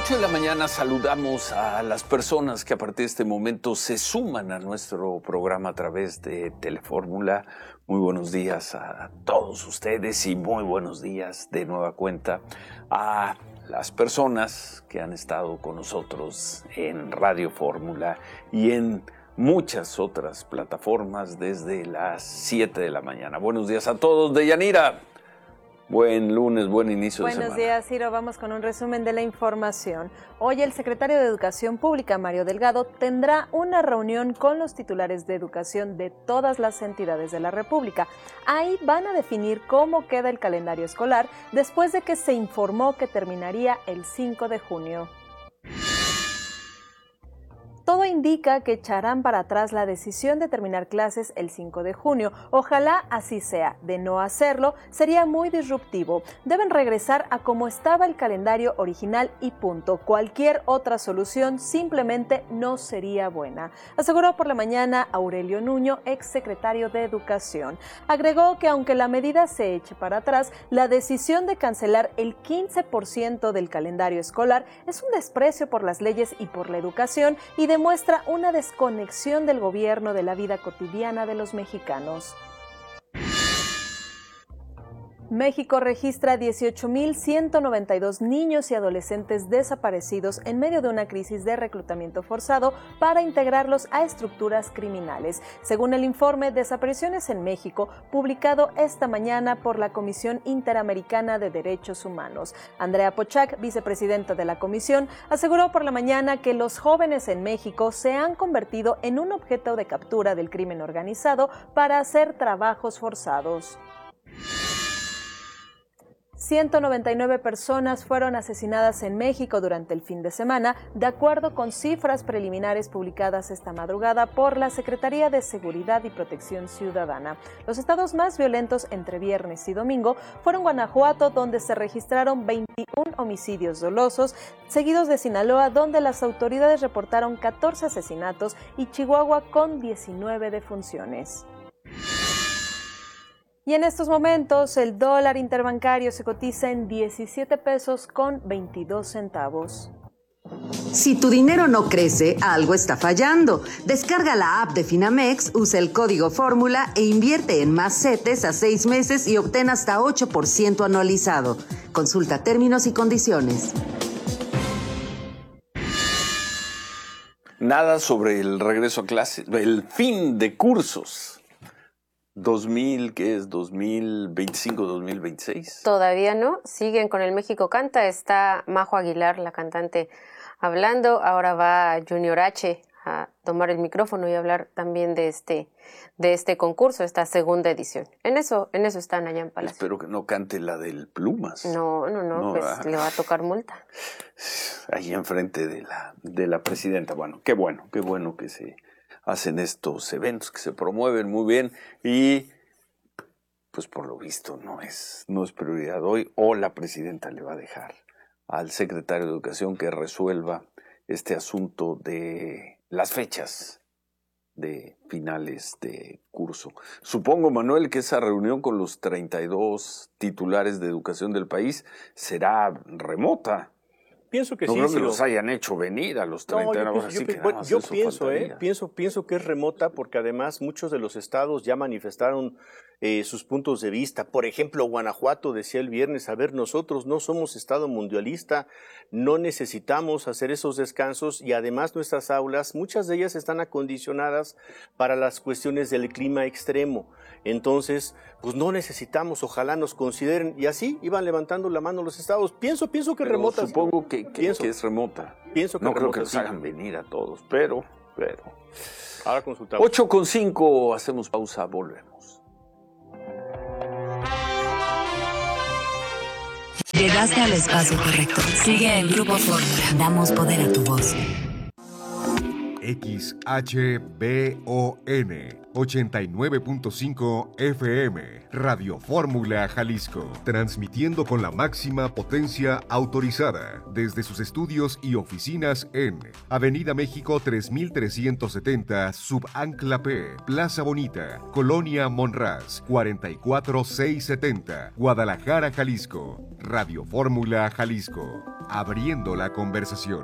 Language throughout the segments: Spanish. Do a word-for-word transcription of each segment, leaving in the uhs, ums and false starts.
ocho de la mañana saludamos a las personas que a partir de este momento se suman a nuestro programa a través de Telefórmula. Muy buenos días a todos ustedes y muy buenos días de nueva cuenta a las personas que han estado con nosotros en Radio Fórmula y en muchas otras plataformas desde las siete de la mañana. Buenos días a todos. Deyanira, buen lunes, buen inicio de semana. Buenos días, Ciro. Vamos con un resumen de la información. Hoy el secretario de Educación Pública, Mario Delgado, tendrá una reunión con los titulares de educación de todas las entidades de la República. Ahí van a definir cómo queda el calendario escolar después de que se informó que terminaría el cinco de junio. Todo indica que echarán para atrás la decisión de terminar clases el cinco de junio. Ojalá así sea. De no hacerlo, sería muy disruptivo. Deben regresar a como estaba el calendario original y punto. Cualquier otra solución simplemente no sería buena, aseguró por la mañana Aurelio Nuño, exsecretario de Educación. Agregó que aunque la medida se eche para atrás, la decisión de cancelar el quince por ciento del calendario escolar es un desprecio por las leyes y por la educación y demuestra una desconexión del gobierno de la vida cotidiana de los mexicanos. México registra dieciocho mil ciento noventa y dos niños y adolescentes desaparecidos en medio de una crisis de reclutamiento forzado para integrarlos a estructuras criminales. Según el informe Desapariciones en México, publicado esta mañana por la Comisión Interamericana de Derechos Humanos. Andrea Pochac, vicepresidenta de la comisión, aseguró por la mañana que los jóvenes en México se han convertido en un objeto de captura del crimen organizado para hacer trabajos forzados. ciento noventa y nueve personas fueron asesinadas en México durante el fin de semana, de acuerdo con cifras preliminares publicadas esta madrugada por la Secretaría de Seguridad y Protección Ciudadana. Los estados más violentos entre viernes y domingo fueron Guanajuato, donde se registraron veintiún homicidios dolosos, seguidos de Sinaloa, donde las autoridades reportaron catorce asesinatos, y Chihuahua con diecinueve defunciones. Y en estos momentos el dólar interbancario se cotiza en diecisiete pesos con veintidós centavos. Si tu dinero no crece, algo está fallando. Descarga la app de Finamex, usa el código Fórmula e invierte en más CETES a seis meses y obtén hasta ocho por ciento anualizado. Consulta términos y condiciones. Nada sobre el regreso a clase, el fin de cursos. dos mil, ¿qué es? ¿dos mil veinticinco, dos mil veintiséis? Todavía no, siguen con el México Canta, está Majo Aguilar, la cantante, hablando. Ahora va Junior H a tomar el micrófono y hablar también de este, de este concurso, esta segunda edición. En eso, en eso están allá en Palacio. Espero que no cante la del Plumas. No, no, no, no pues ah, le va a tocar multa. Ahí enfrente de la, de la presidenta. Bueno, qué bueno, qué bueno que se hacen estos eventos, que se promueven muy bien y pues por lo visto no es, no es prioridad hoy, o la presidenta le va a dejar al secretario de Educación que resuelva este asunto de las fechas de finales de curso. Supongo, Manuel, que esa reunión con los treinta y dos titulares de educación del país será remota. Pienso que no sí. No creo si que lo... los hayan hecho venir a los treinta. No, yo pienso, yo, que bueno, yo pienso, eh, pienso, pienso que es remota porque además muchos de los estados ya manifestaron eh, sus puntos de vista. Por ejemplo, Guanajuato decía el viernes, a ver, nosotros no somos estado mundialista, no necesitamos hacer esos descansos y además nuestras aulas, muchas de ellas están acondicionadas para las cuestiones del clima extremo. Entonces, pues no necesitamos, ojalá nos consideren. Y así iban levantando la mano los estados. Pienso, pienso que pero remota. Supongo que, que, pienso, que es remota. Pienso que no remota, creo que los sí. hagan venir a todos, pero, pero. Ahora consultamos. ocho con cinco, hacemos pausa, volvemos. Llegaste al espacio correcto. Sigue en Grupo Fórmula. Damos poder a tu voz. X H B O N ochenta y nueve punto cinco F M, Radio Fórmula Jalisco, transmitiendo con la máxima potencia autorizada desde sus estudios y oficinas en Avenida México tres mil trescientos setenta, Subancla P, Plaza Bonita, Colonia Monraz, cuarenta y cuatro mil seiscientos setenta, Guadalajara, Jalisco. Radio Fórmula Jalisco. abriendo la conversación.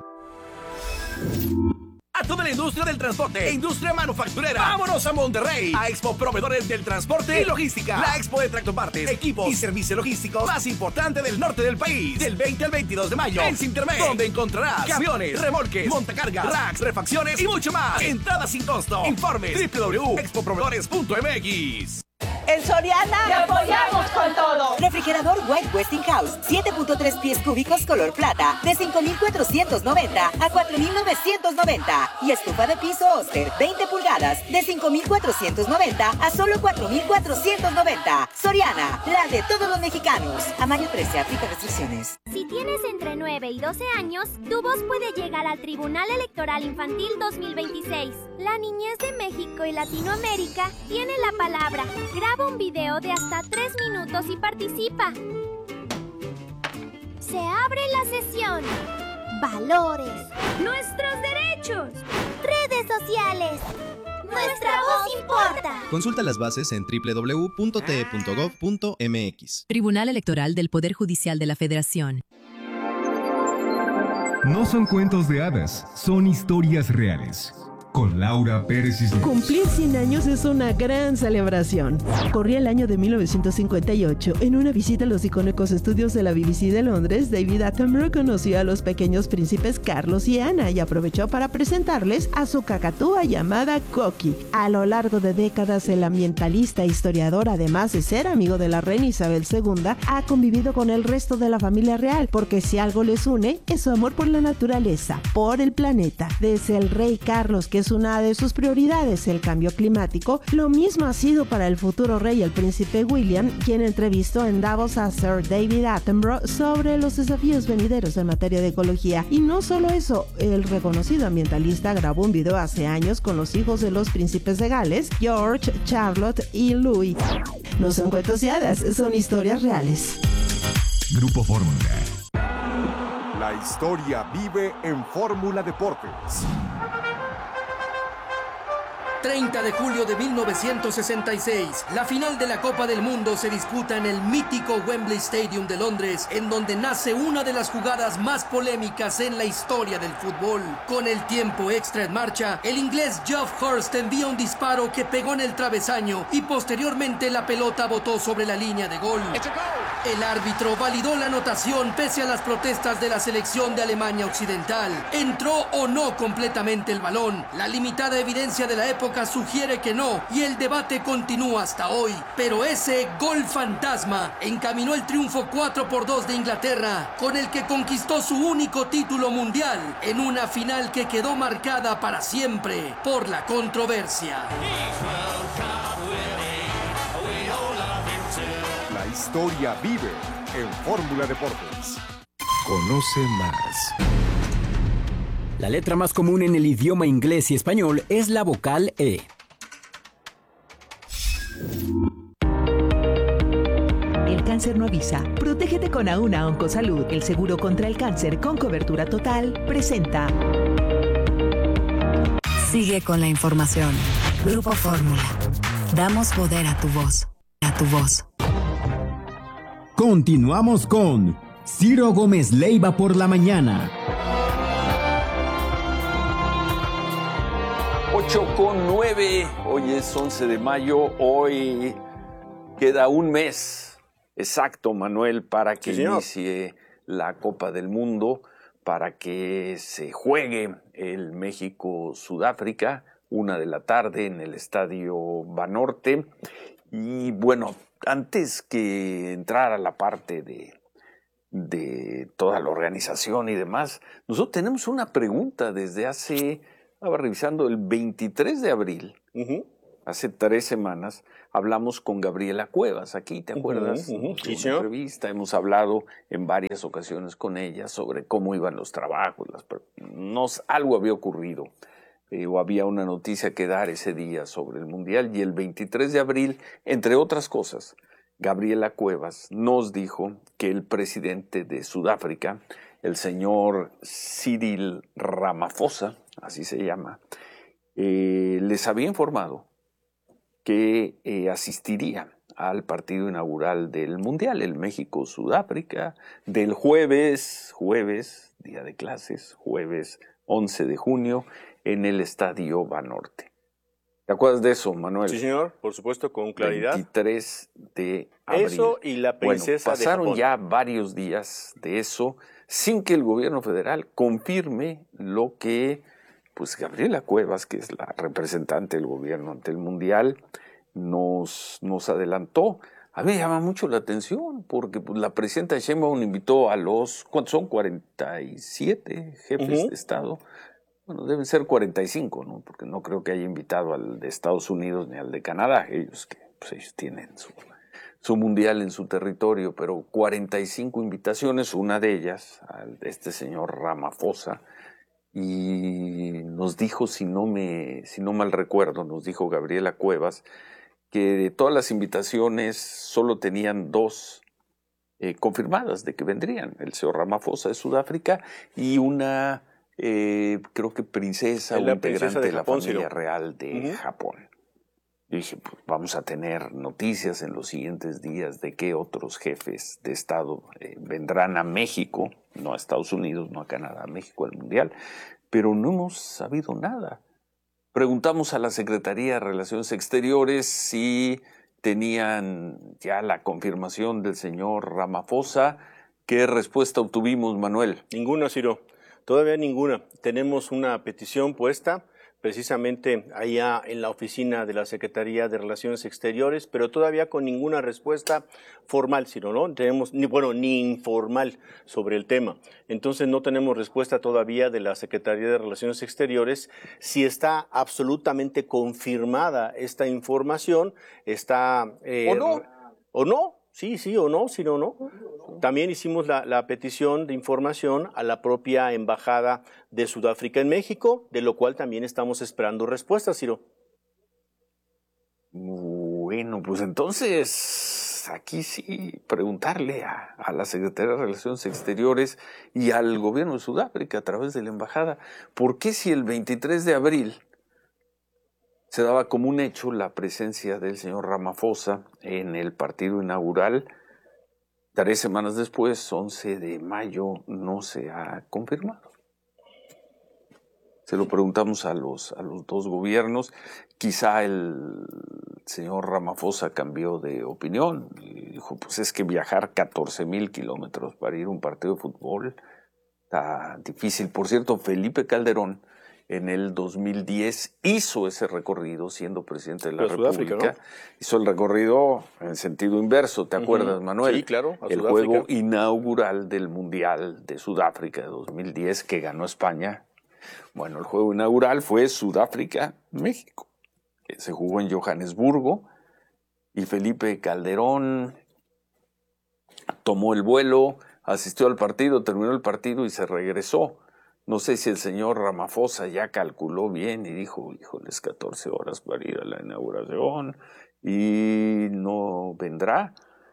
A toda la industria del transporte e industria manufacturera, vámonos a Monterrey, a Expo Proveedores del Transporte y Logística, la expo de tractopartes, equipos y servicios logísticos más importante del norte del país, del veinte al veintidós de mayo, en Cintermex, donde encontrarás camiones, remolques, montacargas, racks, refacciones y mucho más. Entrada sin costo. Informes doble u doble u doble u punto expo proveedores punto m x. En Soriana ¡te apoyamos con todo! Refrigerador White Westinghouse, siete punto tres pies cúbicos color plata, de cinco mil cuatrocientos noventa a cuatro mil novecientos noventa. Y estufa de piso Oster, veinte pulgadas, de cinco mil cuatrocientos noventa a solo cuatro mil cuatrocientos noventa. Soriana, la de todos los mexicanos. A mayo trece, aplica restricciones. Si tienes entre nueve y doce años, tu voz puede llegar al Tribunal Electoral Infantil dos mil veintiséis. La niñez de México y Latinoamérica tiene la palabra. Graba un video de hasta tres minutos y participa. Se abre la sesión. Valores. Nuestros derechos. Redes sociales. Nuestra voz importa. Consulta las bases en doble u doble u doble u punto t e punto gov punto m x. Tribunal Electoral del Poder Judicial de la Federación. No son cuentos de hadas, son historias reales. Con Laura Pérez Cisneros. Cumplir cien años es una gran celebración. Corría el año de mil novecientos cincuenta y ocho. En una visita a los icónicos estudios de la B B C de Londres, David Attenborough conoció a los pequeños príncipes Carlos y Ana y aprovechó para presentarles a su cacatúa llamada Coqui. A lo largo de décadas, el ambientalista e historiador, además de ser amigo de la reina Isabel segunda, ha convivido con el resto de la familia real, porque si algo les une, es su amor por la naturaleza, por el planeta. Desde el rey Carlos, que es una de sus prioridades, el cambio climático, lo mismo ha sido para el futuro rey, el príncipe William, quien entrevistó en Davos a Sir David Attenborough sobre los desafíos venideros en materia de ecología. Y no solo eso, el reconocido ambientalista grabó un video hace años con los hijos de los príncipes de Gales, George, Charlotte y Louis. No son cuentos de hadas, son historias reales. Grupo Fórmula. La historia vive en Fórmula Deportes. treinta de julio de mil novecientos sesenta y seis, la final de la Copa del Mundo se disputa en el mítico Wembley Stadium de Londres, en donde nace una de las jugadas más polémicas en la historia del fútbol. Con el tiempo extra en marcha, el inglés Geoff Hurst envía un disparo que pegó en el travesaño y posteriormente la pelota botó sobre la línea de gol. El árbitro validó la anotación pese a las protestas de la selección de Alemania Occidental. ¿Entró o no completamente el balón? La limitada evidencia de la época sugiere que no, y el debate continúa hasta hoy. Pero ese gol fantasma encaminó el triunfo cuatro por dos de Inglaterra, con el que conquistó su único título mundial en una final que quedó marcada para siempre por la controversia. La historia vive en Fórmula Deportes. Conoce más. La letra más común en el idioma inglés y español es la vocal E. El cáncer no avisa. Protégete con Auna Oncosalud. El seguro contra el cáncer con cobertura total presenta. Sigue con la información. Grupo Fórmula. Damos poder a tu voz. A tu voz. Continuamos con Ciro Gómez Leiva por la mañana. ocho con nueve, hoy es once de mayo, hoy queda un mes exacto, Manuel, para que sí, inicie la Copa del Mundo, para que se juegue el México-Sudáfrica, una de la tarde en el Estadio Banorte. Y bueno, antes que entrar a la parte de, de toda la organización y demás, nosotros tenemos una pregunta desde hace... Estaba revisando el veintitrés de abril, uh-huh. hace tres semanas, hablamos con Gabriela Cuevas aquí, ¿te acuerdas? Uh-huh, uh-huh. Sí, una señor. Entrevista, hemos hablado en varias ocasiones con ella sobre cómo iban los trabajos, las, nos, algo había ocurrido, eh, o había una noticia que dar ese día sobre el Mundial, y el veintitrés de abril, entre otras cosas, Gabriela Cuevas nos dijo que el presidente de Sudáfrica, el señor Cyril Ramaphosa, así se llama, eh, les había informado que eh, asistiría al partido inaugural del Mundial, el México-Sudáfrica, del jueves, jueves, día de clases, jueves once de junio, en el Estadio Banorte. ¿Te acuerdas de eso, Manuel? Sí, señor, por supuesto, con claridad. veintitrés de abril. Eso y la princesa bueno, pasaron de Japón. ya varios días de eso sin que el gobierno federal confirme lo que, pues, Gabriela Cuevas, que es la representante del gobierno ante el Mundial, nos, nos adelantó. A mí me llama mucho la atención porque pues, la presidenta Sheinbaum invitó a los, ¿cuántos son? cuarenta y siete jefes uh-huh. de Estado. Bueno, deben ser cuarenta y cinco, ¿no? Porque no creo que haya invitado al de Estados Unidos ni al de Canadá. Ellos que pues, ellos tienen su, su mundial en su territorio, pero cuarenta y cinco invitaciones, una de ellas, al de este señor Ramaphosa, y nos dijo, si no me, si no mal recuerdo, nos dijo Gabriela Cuevas, que de todas las invitaciones solo tenían dos eh, confirmadas de que vendrían, el señor Ramaphosa de Sudáfrica y una... Eh, creo que princesa o integrante de, de la Japón, familia Ciro. real de uh-huh. Japón. Yo dije, pues vamos a tener noticias en los siguientes días de qué otros jefes de Estado eh, vendrán a México, no a Estados Unidos, no a Canadá, a México al Mundial, pero no hemos sabido nada. Preguntamos a la Secretaría de Relaciones Exteriores si tenían ya la confirmación del señor Ramaphosa. ¿Qué respuesta obtuvimos, Manuel? Ninguna, Ciro. Todavía ninguna. Tenemos una petición puesta precisamente allá en la oficina de la Secretaría de Relaciones Exteriores, pero todavía con ninguna respuesta formal, sino no tenemos ni bueno ni informal sobre el tema. Entonces no tenemos respuesta todavía de la Secretaría de Relaciones Exteriores si está absolutamente confirmada esta información, está eh, o no o no. Sí, sí o no, si no, no. También hicimos la, la petición de información a la propia Embajada de Sudáfrica en México, de lo cual también estamos esperando respuestas, Ciro. Bueno, pues entonces aquí sí preguntarle a, a la Secretaría de Relaciones Exteriores y al gobierno de Sudáfrica a través de la Embajada, ¿por qué si el veintitrés de abril se daba como un hecho la presencia del señor Ramaphosa en el partido inaugural? Tres semanas después, once de mayo, no se ha confirmado. Se lo preguntamos a los, a los dos gobiernos. Quizá el señor Ramaphosa cambió de opinión y dijo, pues es que viajar catorce mil kilómetros para ir a un partido de fútbol está difícil. Por cierto, Felipe Calderón en el dos mil diez hizo ese recorrido siendo presidente de la Pero República. ¿no? Hizo el recorrido en sentido inverso, ¿te uh-huh. acuerdas, Manuel? Sí, claro. A el Sudáfrica. Juego inaugural del Mundial de Sudáfrica de dos mil diez que ganó España. Bueno, el juego inaugural fue Sudáfrica-México. Se jugó en Johannesburgo y Felipe Calderón tomó el vuelo, asistió al partido, terminó el partido y se regresó. No sé si el señor Ramaphosa ya calculó bien y dijo, híjoles, catorce horas para ir a la inauguración y no vendrá.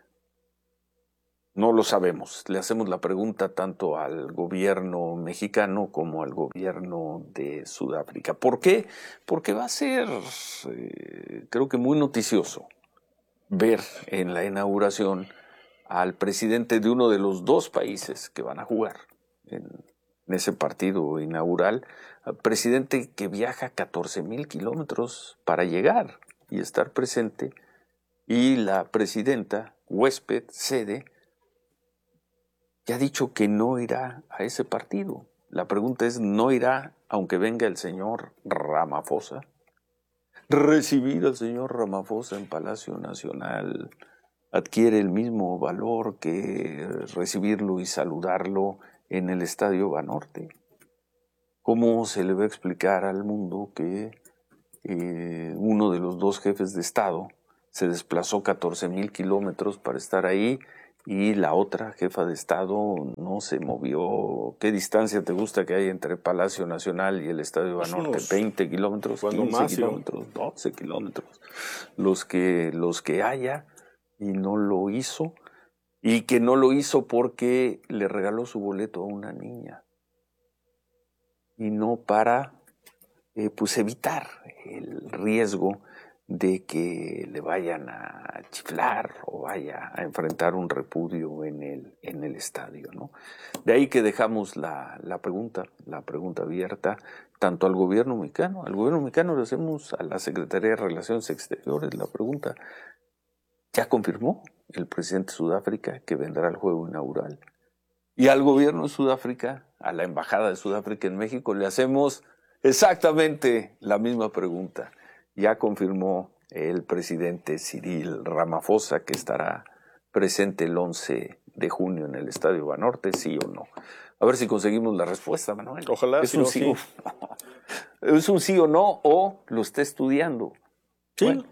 No lo sabemos. Le hacemos la pregunta tanto al gobierno mexicano como al gobierno de Sudáfrica. ¿Por qué? Porque va a ser, eh, creo que muy noticioso ver en la inauguración al presidente de uno de los dos países que van a jugar en en ese partido inaugural, presidente que viaja catorce mil kilómetros para llegar y estar presente, y la presidenta, huésped, sede, que ha dicho que no irá a ese partido. La pregunta es, ¿no irá aunque venga el señor Ramaphosa? Recibir al señor Ramaphosa en Palacio Nacional adquiere el mismo valor que recibirlo y saludarlo en el Estadio Banorte. ¿Cómo se le va a explicar al mundo que eh, uno de los dos jefes de Estado se desplazó catorce mil kilómetros para estar ahí y la otra jefa de Estado no se movió? ¿Qué distancia te gusta que hay entre Palacio Nacional y el Estadio Banorte? ¿veinte kilómetros? ¿quince kilómetros? ¿doce kilómetros? Los que, los que haya, y no lo hizo. Y que no lo hizo porque le regaló su boleto a una niña. Y no para eh, pues evitar el riesgo de que le vayan a chiflar o vaya a enfrentar un repudio en el, en el estadio, ¿no? De ahí que dejamos la, la pregunta, la pregunta abierta, tanto al gobierno mexicano, al gobierno mexicano le hacemos a la Secretaría de Relaciones Exteriores la pregunta, ¿ya confirmó el presidente de Sudáfrica que vendrá al juego inaugural? Y al gobierno de Sudáfrica, a la Embajada de Sudáfrica en México, le hacemos exactamente la misma pregunta. Ya confirmó el presidente Cyril Ramaphosa que estará presente el once de junio en el Estadio Banorte, ¿sí o no? A ver si conseguimos la respuesta, Manuel. Ojalá. ¿Es sí, un no, sí, sí. O no? ¿Es un sí o no o lo está estudiando? Sí. Bueno,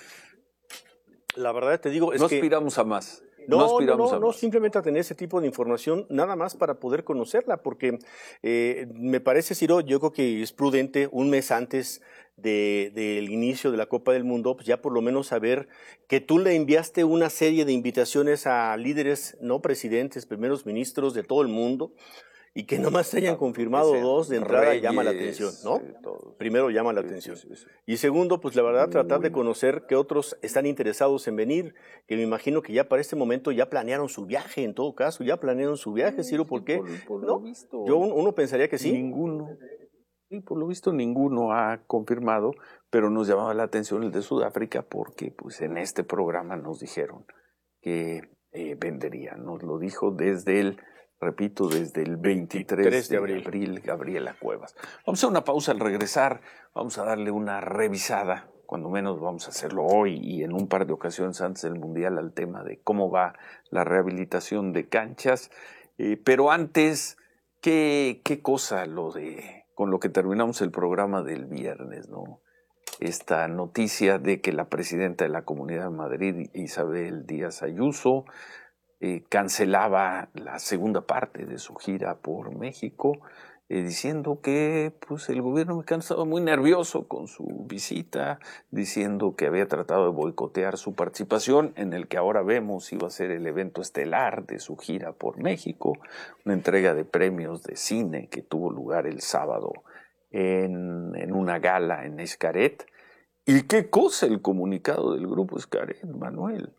la verdad te digo es no que... aspiramos a más. No, no, no, aspiramos no, a no, más. simplemente a tener ese tipo de información, nada más para poder conocerla, porque eh, me parece, Ciro, yo creo que es prudente un mes antes de, del inicio de la Copa del Mundo, pues ya por lo menos saber que tú le enviaste una serie de invitaciones a líderes, no presidentes, primeros ministros de todo el mundo, y que nomás se hayan confirmado dos de entrada Reyes, llama la atención, ¿no? eh, todos. Primero llama la Sí, atención. sí, sí, sí. Y segundo, pues la verdad, tratar de Muy- conocer que otros están interesados en venir, que me imagino que ya para este momento ya planearon su viaje, en todo caso, ya planearon su viaje, Ciro, ¿por qué? Por, por ¿No? lo visto, Yo un- uno pensaría que sí. Ninguno. Sí, por lo visto ninguno ha confirmado, pero nos llamaba la atención el de Sudáfrica porque pues en este programa nos dijeron que eh, venderían. Nos lo dijo desde el, repito, desde el veintitrés de abril, Gabriela Cuevas. Vamos a hacer una pausa al regresar, vamos a darle una revisada, cuando menos vamos a hacerlo hoy y en un par de ocasiones antes del Mundial, al tema de cómo va la rehabilitación de canchas. Eh, pero antes, ¿qué, qué cosa lo de con lo que terminamos el programa del viernes, ¿no? Esta noticia de que la presidenta de la Comunidad de Madrid, Isabel Díaz Ayuso, eh, cancelaba la segunda parte de su gira por México, eh, diciendo que pues, el gobierno mexicano estaba muy nervioso con su visita, diciendo que había tratado de boicotear su participación en el que ahora vemos iba a ser el evento estelar de su gira por México, una entrega de premios de cine que tuvo lugar el sábado en, en una gala en Xcaret. ¿Y qué cosa el comunicado del grupo Xcaret, Manuel?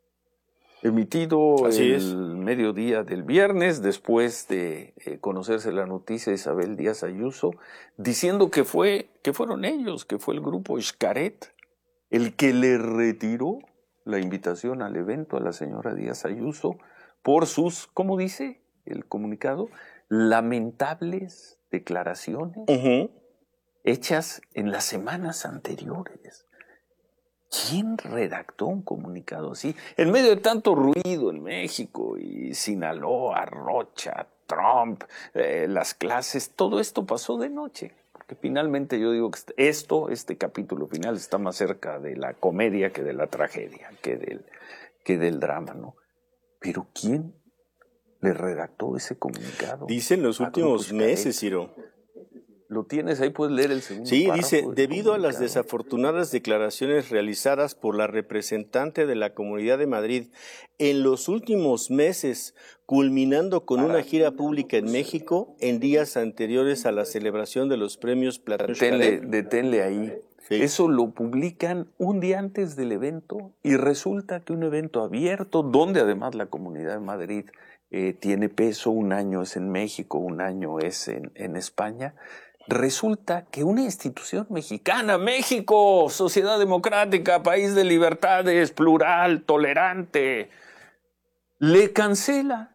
Emitido Así el es. mediodía del viernes, después de eh, conocerse la noticia de Isabel Díaz Ayuso, diciendo que fue que fueron ellos, que fue el grupo Xcaret, el que le retiró la invitación al evento a la señora Díaz Ayuso por sus, ¿cómo dice el comunicado? Lamentables declaraciones Uh-huh. hechas en las semanas anteriores. ¿Quién redactó un comunicado así? En medio de tanto ruido en México y Sinaloa, Rocha, Trump, eh, las clases, todo esto pasó de noche. Porque finalmente yo digo que esto, este capítulo final, está más cerca de la comedia que de la tragedia, que del, que del drama, ¿no? Pero ¿quién le redactó ese comunicado? Dicen los a últimos Grupo Xcaret? meses, Ciro. Lo tienes ahí, puedes leer el segundo Sí, párrafo dice, del debido a las comunicado. desafortunadas declaraciones realizadas por la representante de la Comunidad de Madrid en los últimos meses, culminando con una gira pública en México en días anteriores a la celebración de los premios Platano. Deténle, deténle ahí. Sí. Eso lo publican un día antes del evento y resulta que un evento abierto, donde además la Comunidad de Madrid eh, tiene peso, un año es en México, un año es en, en España, resulta que una institución mexicana, México, sociedad democrática, país de libertades, plural, tolerante, le cancela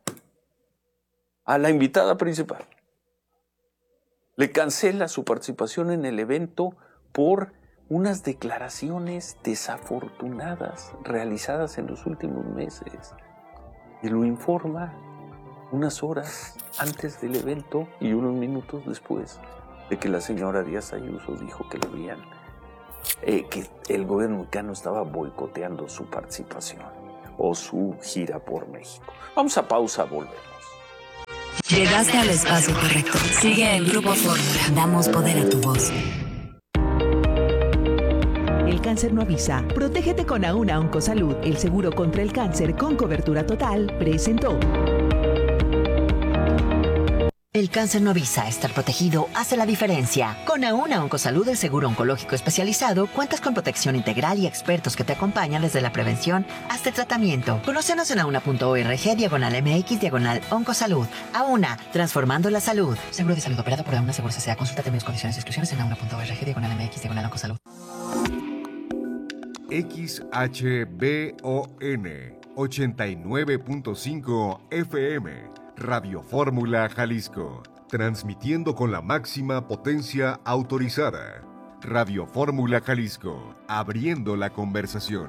a la invitada principal. Le cancela su participación en el evento por unas declaraciones desafortunadas realizadas en los últimos meses. Y lo informa unas horas antes del evento y unos minutos después de que la señora Díaz Ayuso dijo que le habían, eh, que el gobierno mexicano estaba boicoteando su participación o su gira por México. Vamos a pausa, volvemos. Llegaste al espacio correcto. Sigue en Grupo Fórmula. Damos poder a tu voz. El cáncer no avisa. Protégete con Auna Oncosalud, el seguro contra el cáncer con cobertura total, presentó. El cáncer no avisa, estar protegido hace la diferencia. Con Auna Oncosalud, el seguro oncológico especializado, cuentas con protección integral y expertos que te acompañan desde la prevención hasta el tratamiento. Conócenos en auna.org, diagonal MX, diagonal Oncosalud. Auna, transformando la salud. Seguro de salud operado por Auna Seguro S A. Consulta términos, condiciones y exclusiones en auna.org, diagonal MX, diagonal Oncosalud. X H B O N ochenta y nueve punto cinco F M, Radio Fórmula Jalisco, transmitiendo con la máxima potencia autorizada. Radio Fórmula Jalisco, abriendo la conversación.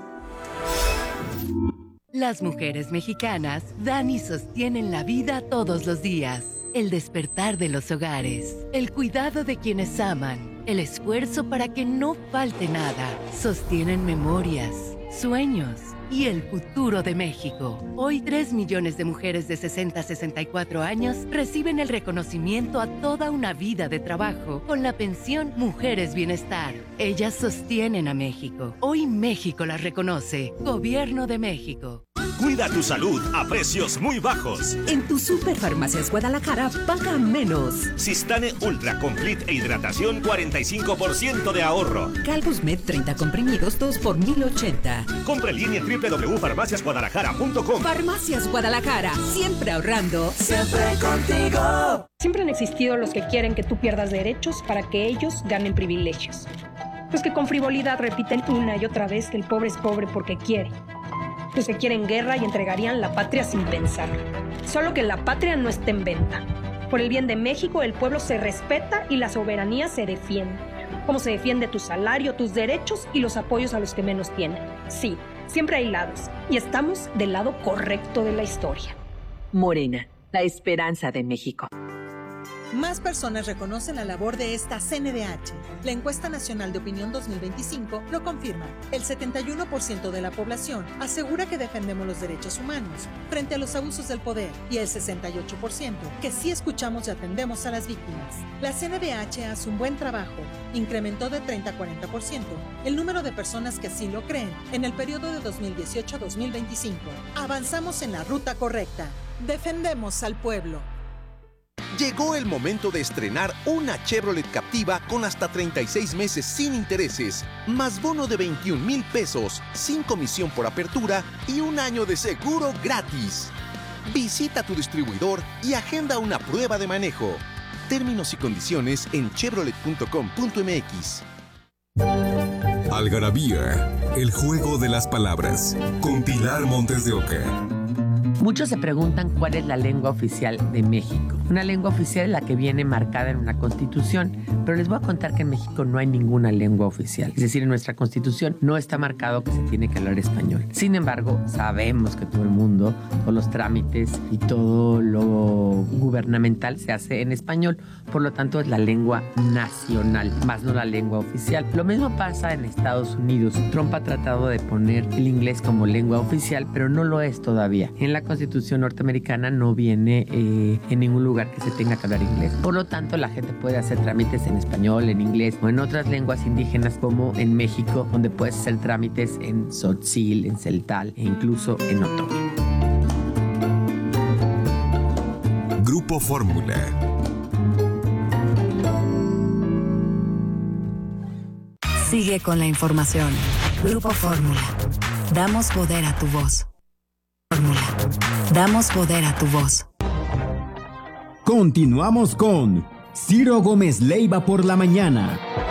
Las mujeres mexicanas dan y sostienen la vida todos los días. El despertar de los hogares, el cuidado de quienes aman, el esfuerzo para que no falte nada. Sostienen memorias, sueños y el futuro de México. Hoy, tres millones de mujeres de sesenta a sesenta y cuatro años reciben el reconocimiento a toda una vida de trabajo con la pensión Mujeres Bienestar. Ellas sostienen a México. Hoy México las reconoce. Gobierno de México. Cuida tu salud a precios muy bajos. En tu Superfarmacias Guadalajara, paga menos. Sistane Ultra Complete e Hidratación, cuarenta y cinco por ciento de ahorro. Calvus Med treinta comprimidos, dos por mil ochenta. Compra en línea en doble u doble u doble u punto farmacias guadalajara punto com. Farmacias Guadalajara, siempre ahorrando, siempre contigo. Siempre han existido los que quieren que tú pierdas derechos para que ellos ganen privilegios. Los que con frivolidad repiten una y otra vez que el pobre es pobre porque quiere. Los que quieren guerra y entregarían la patria sin pensar. Solo que la patria no está en venta. Por el bien de México, el pueblo se respeta y la soberanía se defiende. Como se defiende tu salario, tus derechos y los apoyos a los que menos tienen. Sí, siempre hay lados. Y estamos del lado correcto de la historia. Morena, la esperanza de México. Más personas reconocen la labor de esta C N D H. La encuesta nacional de opinión dos mil veinticinco lo confirma. El setenta y uno por ciento de la población asegura que defendemos los derechos humanos frente a los abusos del poder y el sesenta y ocho por ciento que sí escuchamos y atendemos a las víctimas. La C N D H hace un buen trabajo. Incrementó de treinta a cuarenta por ciento el número de personas que así lo creen en el periodo de dos mil dieciocho a dos mil veinticinco. Avanzamos en la ruta correcta. Defendemos al pueblo. Llegó el momento de estrenar una Chevrolet Captiva con hasta treinta y seis meses sin intereses, más bono de veintiún mil pesos, sin comisión por apertura y un año de seguro gratis. Visita tu distribuidor y agenda una prueba de manejo. Términos y condiciones en chevrolet punto com punto m x. Algarabía, el juego de las palabras, con Pilar Montes de Oca. Muchos se preguntan cuál es la lengua oficial de México. Una lengua oficial es la que viene marcada en una constitución, pero les voy a contar que en México no hay ninguna lengua oficial. Es decir, en nuestra constitución no está marcado que se tiene que hablar español. Sin embargo, sabemos que todo el mundo, todos los trámites y todo lo gubernamental se hace en español. Por lo tanto, es la lengua nacional, más no la lengua oficial. Lo mismo pasa en Estados Unidos. Trump ha tratado de poner el inglés como lengua oficial, pero no lo es todavía. En la Constitución norteamericana no viene eh, en ningún lugar que se tenga que hablar inglés. Por lo tanto, la gente puede hacer trámites en español, en inglés o en otras lenguas indígenas como en México, donde puedes hacer trámites en tzotzil, en celtal e incluso en otomí. Grupo Fórmula. Sigue con la información. Grupo Fórmula. Damos poder a tu voz. Fórmula. Damos poder a tu voz. Continuamos con Ciro Gómez Leiva por la mañana.